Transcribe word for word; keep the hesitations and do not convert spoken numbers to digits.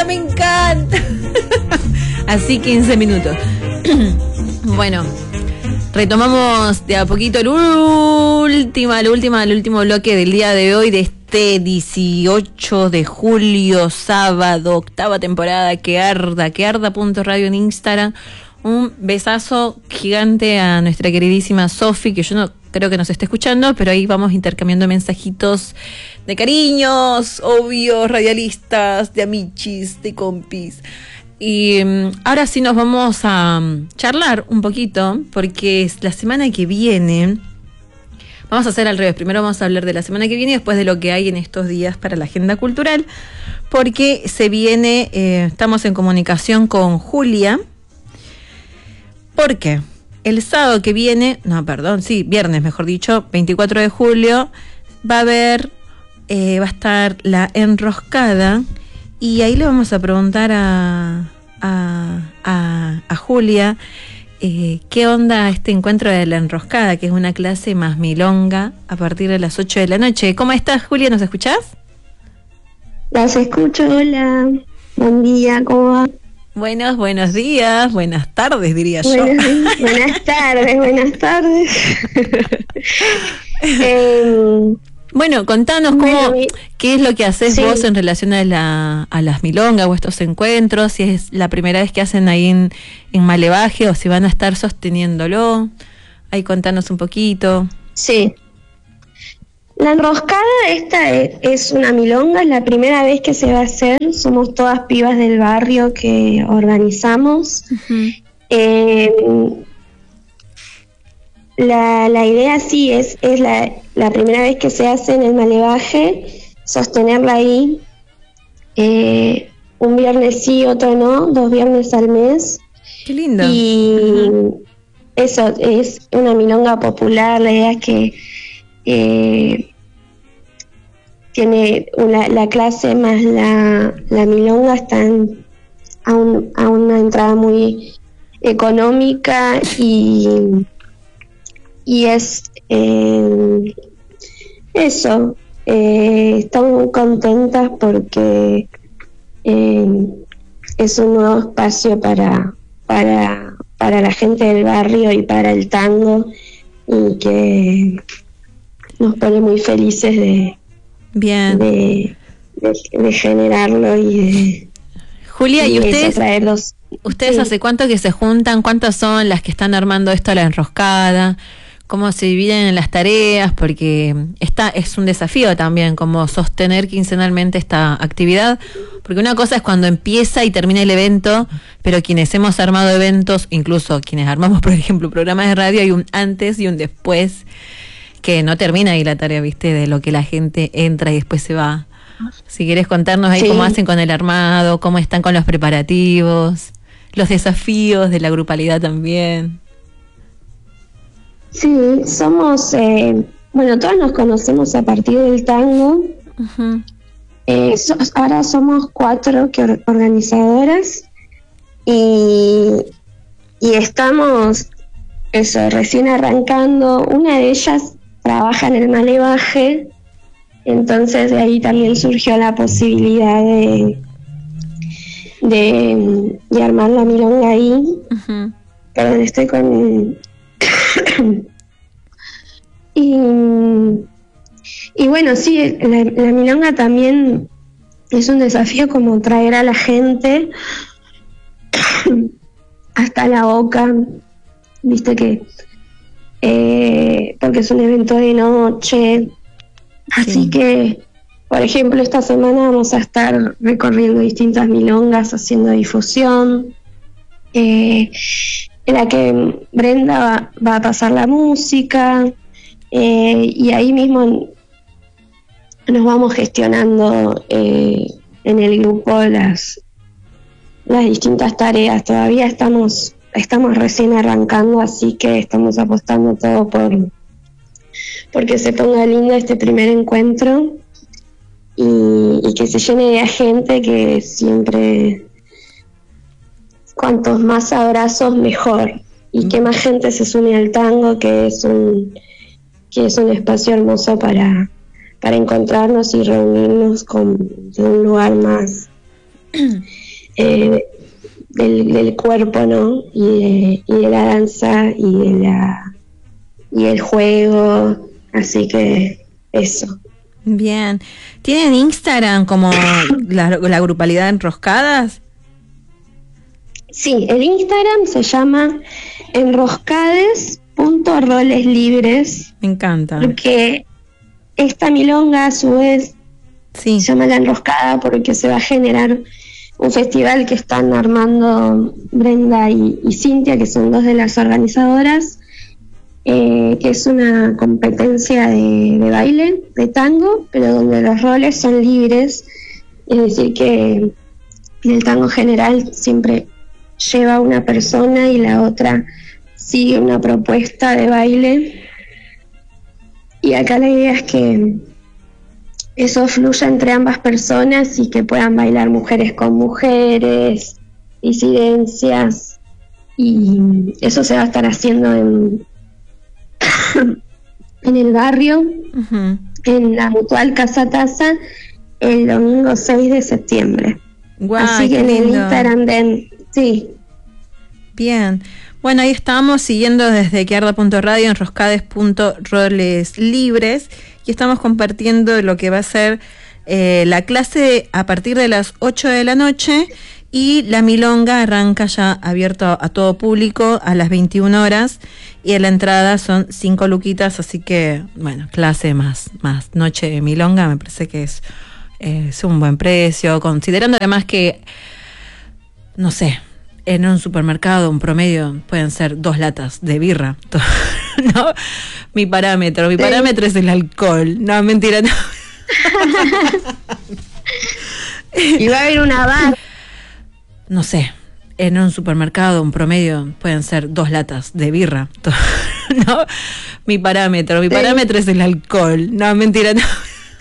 me encanta. Así quince minutos. Bueno, retomamos de a poquito el último, el último, el último bloque del día de hoy, de este dieciocho de julio, sábado, octava temporada. Que arda, que arda punto radio en Instagram. Un besazo gigante a nuestra queridísima Sofi, que yo no creo que nos esté escuchando, pero ahí vamos intercambiando mensajitos de cariños, obvios, radialistas, de amichis, de compis. Y um, ahora sí nos vamos a um, charlar un poquito, porque es la semana que viene. Vamos a hacer al revés. Primero vamos a hablar de la semana que viene y después de lo que hay en estos días para la agenda cultural, porque se viene, eh, estamos en comunicación con Julia. ¿Por qué? El sábado que viene, no, perdón, sí, viernes mejor dicho, veinticuatro de julio, va a haber, eh, va a estar La Enroscada, y ahí le vamos a preguntar a, a, a, a Julia eh, qué onda este encuentro de La Enroscada, que es una clase más milonga a partir de las ocho de la noche. ¿Cómo estás, Julia? ¿Nos escuchás? Las escucho, hola, buen día, ¿cómo va? Buenos, buenos días, buenas tardes, diría buenas, yo. Buenas tardes, buenas tardes. eh, bueno, contanos cómo, bueno, mi, qué es lo que haces sí. vos en relación a, la, a las milongas o estos encuentros, si es la primera vez que hacen ahí en, en Malevaje o si van a estar sosteniéndolo. Ahí contanos un poquito. Sí. La Enroscada, esta es, es una milonga, es la primera vez que se va a hacer, somos todas pibas del barrio que organizamos. Uh-huh. eh, la, la idea sí es, es la, la primera vez que se hace en el Malevaje, sostenerla ahí, eh, un viernes sí, otro no, dos viernes al mes. ¡Qué lindo! Y uh-huh. Eso, es una milonga popular, la idea es que Eh, tiene una, la clase más la, la milonga están a, un, a una entrada muy económica y, y es eh, eso, eh, estamos muy contentas porque eh, es un nuevo espacio para, para, para la gente del barrio y para el tango, y que nos pone muy felices de, Bien. de, de, de generarlo y de... Julia, ¿y, y ustedes, traerlos? ustedes sí. hace cuánto que se juntan? ¿Cuántas son las que están armando esto a La Enroscada? ¿Cómo se dividen en las tareas? Porque esta es un desafío también, como sostener quincenalmente esta actividad, porque una cosa es cuando empieza y termina el evento, pero quienes hemos armado eventos, incluso quienes armamos, por ejemplo, programas de radio, hay un antes y un después, que no termina ahí la tarea, ¿viste? De lo que la gente entra y después se va. Si querés contarnos ahí sí. cómo hacen con el armado, cómo están con los preparativos, los desafíos de la grupalidad también. Sí, somos, eh, bueno, todos nos conocemos a partir del tango. Uh-huh. Eh, so, ahora somos cuatro que or- organizadoras y, y estamos, eso, recién arrancando. Una de ellas trabaja en el Malevaje, entonces de ahí también surgió la posibilidad de de, de armar la milonga ahí. Uh-huh. Perdón, estoy con y, y bueno, sí, la, la milonga también es un desafío, como traer a la gente hasta la boca, viste que Eh, porque es un evento de noche, así sí. que, por ejemplo, esta semana vamos a estar recorriendo distintas milongas, haciendo difusión, eh, en la que Brenda va, va a pasar la música, eh, y ahí mismo nos vamos gestionando eh, en el grupo las, las distintas tareas. Todavía estamos Estamos recién arrancando, así que estamos apostando todo por porque se ponga lindo este primer encuentro y, y que se llene de gente, que siempre, cuantos más abrazos mejor, y que más gente se sume al tango, que es un que es un espacio hermoso para para encontrarnos y reunirnos con de un lugar más eh, del, del cuerpo, ¿no? Y de, y de la danza y de la y el juego, así que eso. Bien. ¿Tienen Instagram como la, la grupalidad Enroscadas? Sí, el Instagram se llama enroscades punto roles libres. Me encanta. Porque esta milonga a su vez sí. se llama La Enroscada porque se va a generar un festival que están armando Brenda y, y Cintia, que son dos de las organizadoras, eh, que es una competencia de, de baile, de tango, pero donde los roles son libres, es decir que en el tango general siempre lleva una persona y la otra sigue una propuesta de baile, y acá la idea es que eso fluya entre ambas personas y que puedan bailar mujeres con mujeres, disidencias, y eso se va a estar haciendo en, en el barrio, uh-huh. en la Mutual Casa Taza, el domingo seis de septiembre. Guay, así que en el Instagram den, sí. Bien. Bueno, ahí estamos siguiendo desde quiarda punto radio, enroscades punto roles libres, y estamos compartiendo lo que va a ser eh, la clase a partir de las ocho de la noche, y la milonga arranca ya abierto a, a todo público a las veintiuna horas, y en la entrada son cinco luquitas, así que, bueno, clase más, más noche de milonga, me parece que es, eh, es un buen precio, considerando además que, no sé, en un supermercado, un promedio, pueden ser dos latas de birra. ¿No? Mi parámetro, mi sí. parámetro es el alcohol. No, mentira, no. Y va a haber una barra. No sé, en un supermercado, un promedio, pueden ser dos latas de birra. ¿No? Mi parámetro, mi sí. parámetro es el alcohol. No, mentira, no.